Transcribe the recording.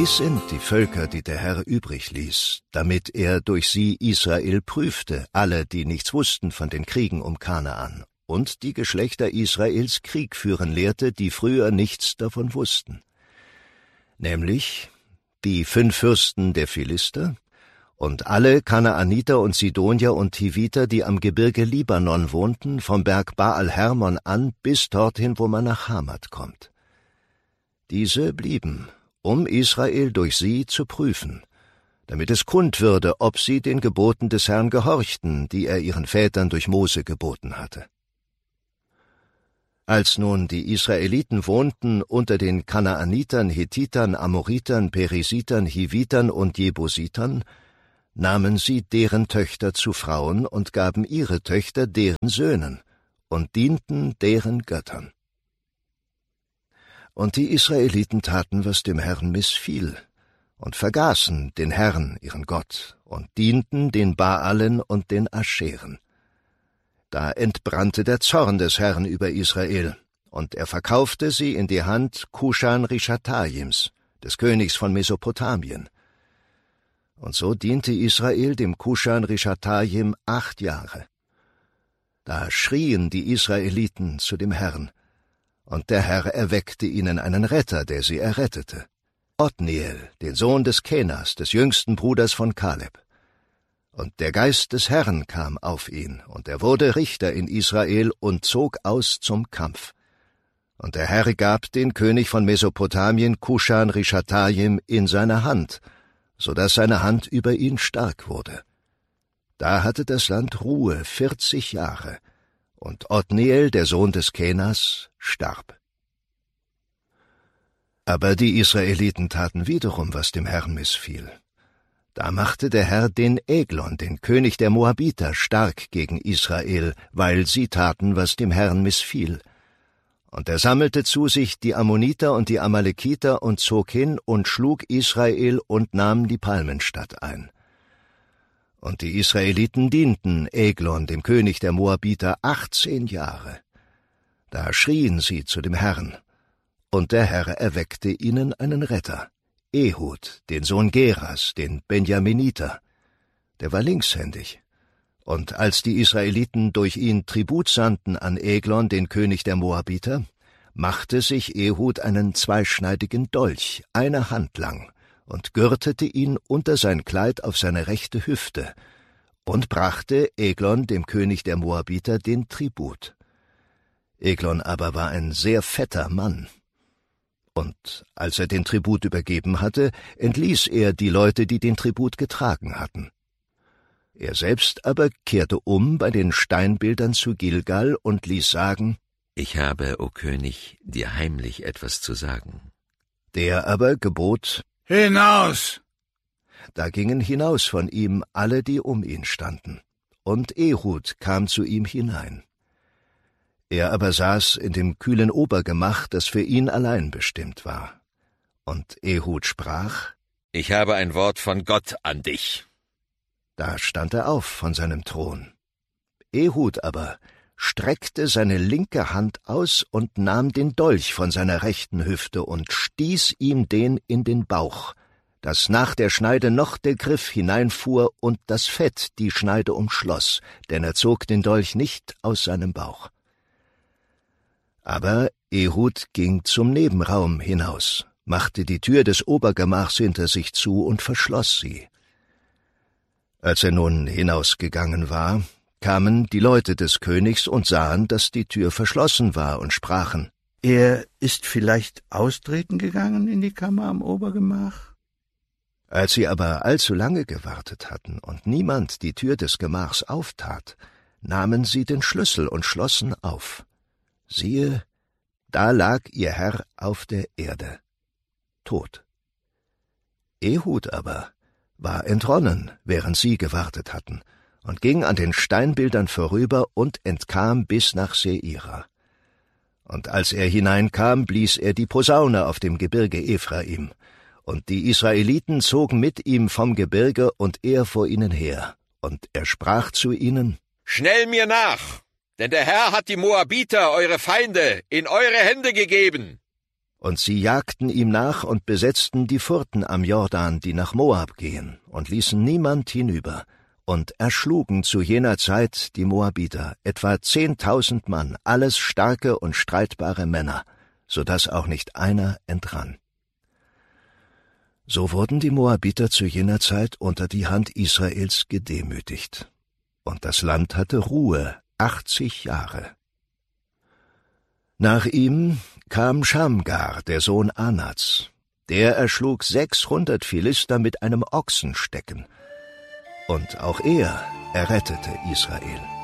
Dies sind die Völker, die der Herr übrig ließ, damit er durch sie Israel prüfte, alle, die nichts wussten von den Kriegen um Kanaan, und die Geschlechter Israels Krieg führen lehrte, die früher nichts davon wussten. Nämlich die 5 Fürsten der Philister und alle Kanaaniter und Sidonier und Hiviter, die am Gebirge Libanon wohnten, vom Berg Baal Hermon an bis dorthin, wo man nach Hamat kommt. Diese blieben, um Israel durch sie zu prüfen, damit es kund würde, ob sie den Geboten des Herrn gehorchten, die er ihren Vätern durch Mose geboten hatte. Als nun die Israeliten wohnten unter den Kanaanitern, Hethitern, Amoritern, Perisitern, Hivitern und Jebusitern, nahmen sie deren Töchter zu Frauen und gaben ihre Töchter deren Söhnen und dienten deren Göttern. Und die Israeliten taten, was dem Herrn missfiel, und vergaßen den Herrn, ihren Gott, und dienten den Baalen und den Ascheren. Da entbrannte der Zorn des Herrn über Israel, und er verkaufte sie in die Hand Kushan-Rishataims, des Königs von Mesopotamien. Und so diente Israel dem Kushan-Rishataim 8 Jahre. Da schrien die Israeliten zu dem Herrn, und der Herr erweckte ihnen einen Retter, der sie errettete, Othniel, den Sohn des Kenas, des jüngsten Bruders von Kaleb. Und der Geist des Herrn kam auf ihn, und er wurde Richter in Israel und zog aus zum Kampf. Und der Herr gab den König von Mesopotamien Kushan-Rishataim in seine Hand, so dass seine Hand über ihn stark wurde. Da hatte das Land Ruhe 40 Jahre, und Othniel, der Sohn des Kenas, starb. Aber die Israeliten taten wiederum, was dem Herrn missfiel. Da machte der Herr den Eglon, den König der Moabiter, stark gegen Israel, weil sie taten, was dem Herrn missfiel. Und er sammelte zu sich die Ammoniter und die Amalekiter und zog hin und schlug Israel und nahm die Palmenstadt ein. Und die Israeliten dienten Eglon, dem König der Moabiter, 18 Jahre. Da schrien sie zu dem Herrn, und der Herr erweckte ihnen einen Retter, Ehud, den Sohn Geras, den Benjaminiter. Der war linkshändig. Und als die Israeliten durch ihn Tribut sandten an Eglon, den König der Moabiter, machte sich Ehud einen zweischneidigen Dolch, 1 Hand lang, und gürtete ihn unter sein Kleid auf seine rechte Hüfte und brachte Eglon, dem König der Moabiter, den Tribut. Eglon aber war ein sehr fetter Mann. Und als er den Tribut übergeben hatte, entließ er die Leute, die den Tribut getragen hatten. Er selbst aber kehrte um bei den Steinbildern zu Gilgal und ließ sagen: Ich habe, o König, dir heimlich etwas zu sagen. Der aber gebot: Hinaus! Da gingen hinaus von ihm alle, die um ihn standen, und Ehud kam zu ihm hinein. Er aber saß in dem kühlen Obergemach, das für ihn allein bestimmt war. Und Ehud sprach: Ich habe ein Wort von Gott an dich. Da stand er auf von seinem Thron. Ehud aber streckte seine linke Hand aus und nahm den Dolch von seiner rechten Hüfte und stieß ihm den in den Bauch, dass nach der Schneide noch der Griff hineinfuhr und das Fett die Schneide umschloss, denn er zog den Dolch nicht aus seinem Bauch. Aber Ehud ging zum Nebenraum hinaus, machte die Tür des Obergemachs hinter sich zu und verschloss sie. Als er nun hinausgegangen war, kamen die Leute des Königs und sahen, dass die Tür verschlossen war, und sprachen: Er ist vielleicht austreten gegangen in die Kammer am Obergemach? Als sie aber allzu lange gewartet hatten und niemand die Tür des Gemachs auftat, nahmen sie den Schlüssel und schlossen auf. Siehe, da lag ihr Herr auf der Erde, tot. Ehud aber war entronnen, während sie gewartet hatten, und ging an den Steinbildern vorüber und entkam bis nach Seira. Und als er hineinkam, blies er die Posaune auf dem Gebirge Ephraim, und die Israeliten zogen mit ihm vom Gebirge und er vor ihnen her. Und er sprach zu ihnen: Schnell mir nach, denn der Herr hat die Moabiter, eure Feinde, in eure Hände gegeben. Und sie jagten ihm nach und besetzten die Furten am Jordan, die nach Moab gehen, und ließen niemand hinüber, und erschlugen zu jener Zeit die Moabiter, etwa 10.000 Mann, alles starke und streitbare Männer, so dass auch nicht einer entrann. So wurden die Moabiter zu jener Zeit unter die Hand Israels gedemütigt. Und das Land hatte Ruhe 80 Jahre. Nach ihm kam Schamgar, der Sohn Anats. Der erschlug 600 Philister mit einem Ochsenstecken. Und auch er errettete Israel.